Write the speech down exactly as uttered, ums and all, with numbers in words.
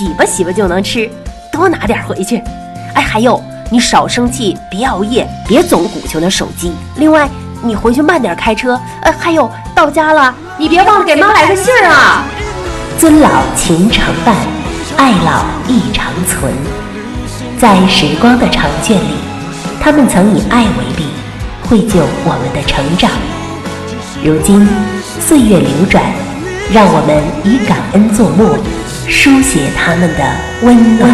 洗吧洗吧就能吃，多拿点回去。哎，还有，你少生气，别熬夜，别总鼓秋那手机。另外，你回去慢点开车。呃，还有，到家了，你别忘了给妈来个信儿啊。 尊老情常伴，爱老亦常存。在时光的长卷里，他们曾以爱为笔，绘就我们的成长。如今岁月流转，让我们以感恩作墨，书写他们的温暖。